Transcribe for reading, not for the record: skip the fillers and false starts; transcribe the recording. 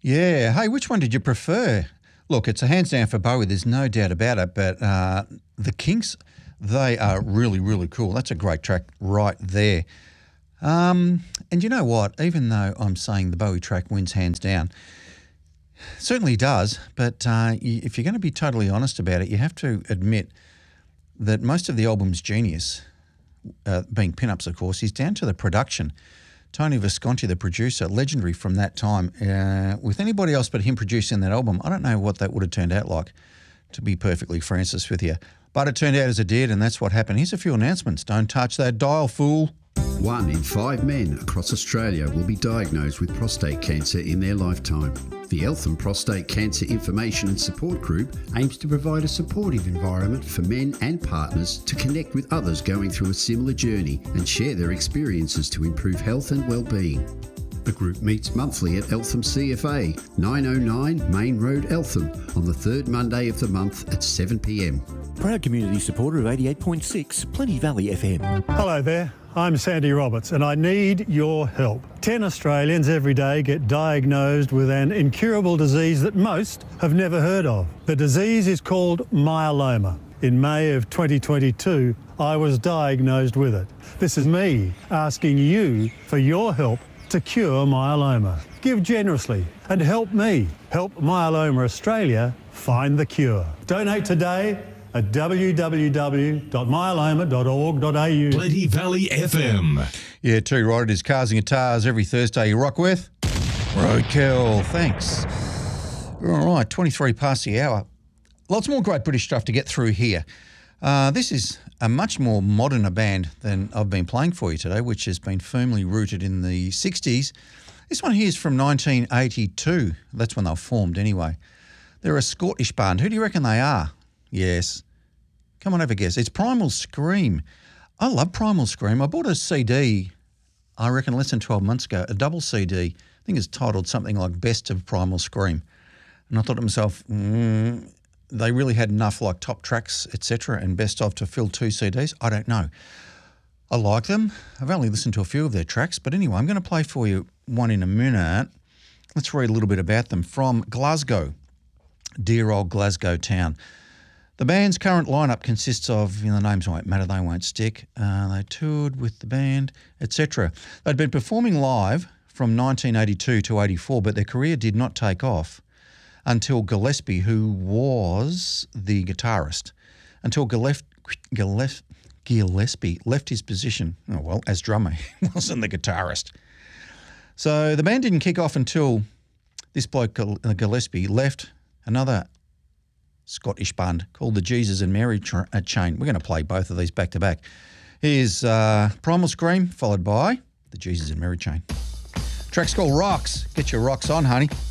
Yeah. Hey, which one did you prefer? Look, it's a hands down for Bowie. There's no doubt about it. But the Kinks, they are really, really cool. That's a great track right there. And you know what? Even though I'm saying the Bowie track wins hands down, certainly does. But if you're going to be totally honest about it, you have to admit that most of the album's genius, being Pin-Ups, of course, is down to the production. Tony Visconti, the producer, legendary from that time. With anybody else but him producing that album, I don't know what that would have turned out like, to be perfectly Francis with you. But it turned out as it did, and that's what happened. Here's a few announcements. Don't touch that dial, fool. 1 in 5 men across Australia will be diagnosed with prostate cancer in their lifetime. The Eltham Prostate Cancer Information and Support Group aims to provide a supportive environment for men and partners to connect with others going through a similar journey and share their experiences to improve health and well-being. The group meets monthly at Eltham CFA, 909 Main Road, Eltham, on the third Monday of the month at 7 p.m. Proud community supporter of 88.6 Plenty Valley FM. Hello there, I'm Sandy Roberts and I need your help. 10 Australians every day get diagnosed with an incurable disease that most have never heard of. The disease is called myeloma. In May of 2022, I was diagnosed with it. This is me asking you for your help to cure myeloma. Give generously and help me help Myeloma Australia find the cure. Donate today at www.myeloma.org.au. Plenty Valley FM. Yeah, too right. It is Cars and Guitars every Thursday. You rock with Roadkill. Thanks. All right, 23 past the hour. Lots more great British stuff to get through here. This is a much more modern band than I've been playing for you today, which has been firmly rooted in the 60s. This one here is from 1982. That's when they were formed anyway. They're a Scottish band. Who do you reckon they are? Yes. Come on, have a guess. It's Primal Scream. I love Primal Scream. I bought a CD, I reckon less than 12 months ago, a double CD. I think it's titled something like Best of Primal Scream. And I thought to myself, they really had enough like top tracks, etc., and best of to fill 2 CDs. I don't know. I like them. I've only listened to a few of their tracks, but anyway, I'm going to play for you one in a minute. Let's read a little bit about them. From Glasgow, dear old Glasgow town. The band's current lineup consists of, the names won't matter, they won't stick. They toured with the band, etc. They'd been performing live from 1982 to 84, but their career did not take off until Gillespie, who was the guitarist, until Gillespie left his position, as drummer. He wasn't the guitarist. So the band didn't kick off until this bloke Gillespie left another Scottish band called the Jesus and Mary Chain. We're going to play both of these back to back. Here's Primal Scream, followed by the Jesus and Mary Chain. Track's called Rocks. Get your rocks on, honey.